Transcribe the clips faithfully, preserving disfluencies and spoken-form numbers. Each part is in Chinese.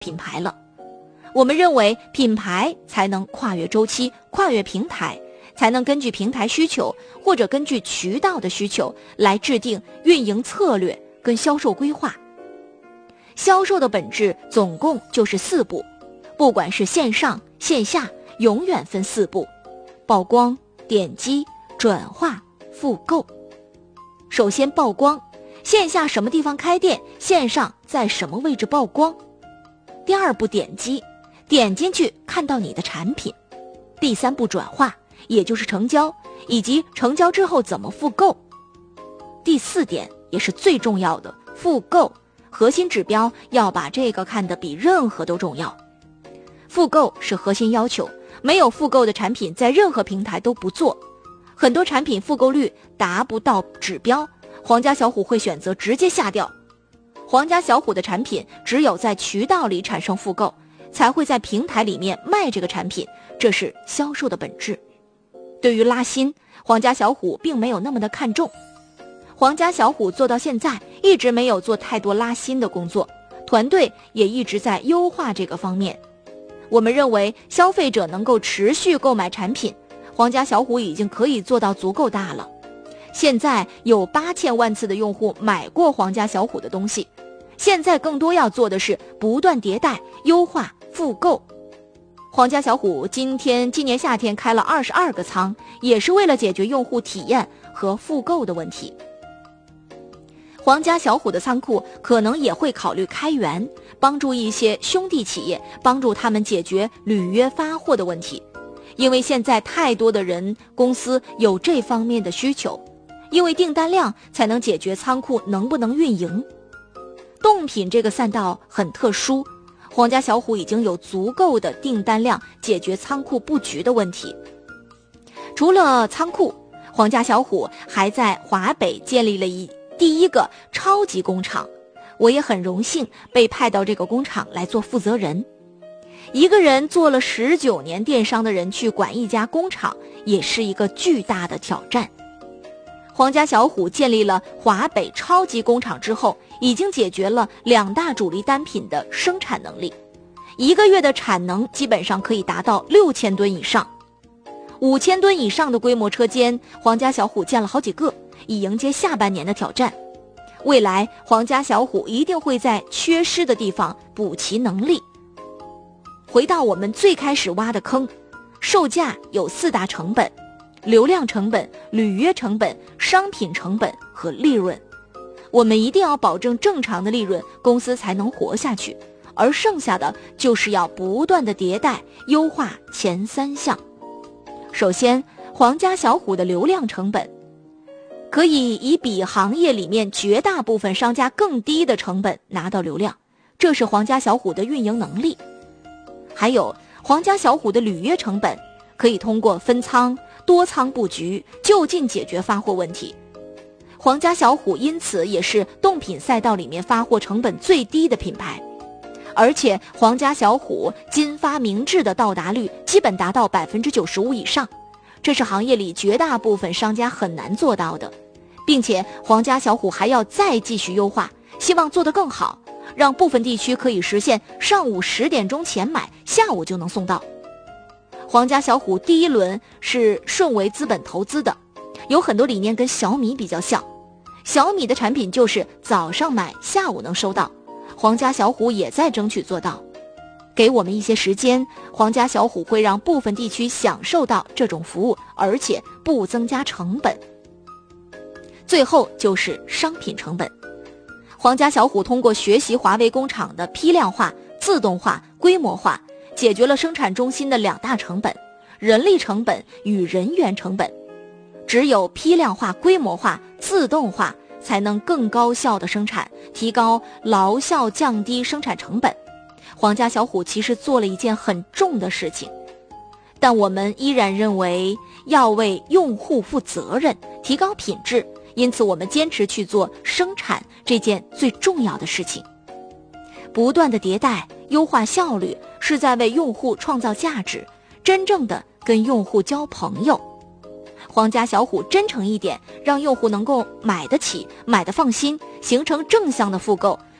品牌了。我们认为品牌才能跨越周期，跨越平台，才能根据平台需求或者根据渠道的需求来制定运营策略跟销售规划。销售的本质总共就是四步，不管是线上线下，永远分四步：曝光、点击、转化、复购。首先曝光，线下什么地方开店，线上在什么位置曝光。第二步点击，点进去看到你的产品。第三步转化，也就是成交，以及成交之后怎么复购。第四点也是最重要的，复购，核心指标要把这个看得比任何都重要。复购是核心要求，没有复购的产品在任何平台都不做。很多产品复购率达不到指标，皇家小虎会选择直接下掉。皇家小虎的产品只有在渠道里产生复购，才会在平台里面卖这个产品，这是销售的本质。对于拉新，皇家小虎并没有那么的看重。皇家小虎做到现在一直没有做太多拉新的工作，团队也一直在优化这个方面。我们认为消费者能够持续购买产品，皇家小虎已经可以做到足够大了。现在有八千万次的用户买过皇家小虎的东西，现在更多要做的是不断迭代、优化、复购。皇家小虎今天今年夏天开了二十二个仓，也是为了解决用户体验和复购的问题。皇家小虎的仓库可能也会考虑开源，帮助一些兄弟企业，帮助他们解决履约发货的问题。因为现在太多的人公司有这方面的需求，因为订单量才能解决仓库能不能运营。冻品这个赛道很特殊，皇家小虎已经有足够的订单量解决仓库布局的问题。除了仓库，皇家小虎还在华北建立了一第一个超级工厂，我也很荣幸被派到这个工厂来做负责人。一个人做了十九年电商的人去管一家工厂，也是一个巨大的挑战。皇家小虎建立了华北超级工厂之后，已经解决了两大主力单品的生产能力，一个月的产能基本上可以达到六千吨以上。五千吨以上的规模车间，皇家小虎建了好几个，以迎接下半年的挑战。未来皇家小虎一定会在缺失的地方补齐能力。回到我们最开始挖的坑，售价有四大成本：流量成本、履约成本、商品成本和利润。我们一定要保证正常的利润，公司才能活下去，而剩下的就是要不断的迭代优化前三项。首先，皇家小虎的流量成本可以以比行业里面绝大部分商家更低的成本拿到流量，这是皇家小虎的运营能力。还有皇家小虎的履约成本，可以通过分仓、多仓布局就近解决发货问题。皇家小虎因此也是冻品赛道里面发货成本最低的品牌，而且皇家小虎金发明制的到达率基本达到 百分之九十五 以上，这是行业里绝大部分商家很难做到的。并且皇家小虎还要再继续优化，希望做得更好，让部分地区可以实现上午十点钟前买，下午就能送到。皇家小虎第一轮是顺为资本投资的，有很多理念跟小米比较像。小米的产品就是早上买，下午能收到，皇家小虎也在争取做到。给我们一些时间，皇家小虎会让部分地区享受到这种服务，而且不增加成本。最后就是商品成本。皇家小虎通过学习华为工厂的批量化、自动化、规模化，解决了生产中心的两大成本：人力成本与人员成本。只有批量化、规模化、自动化，才能更高效的生产，提高劳效，降低生产成本。皇家小虎其实做了一件很重的事情，但我们依然认为要为用户负责任，提高品质，因此我们坚持去做生产这件最重要的事情。不断的迭代、优化效率，是在为用户创造价值，真正的跟用户交朋友。皇家小虎真诚一点，让用户能够买得起，买得放心，形成正向的复购，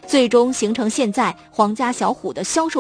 最终形成现在皇家小虎的销售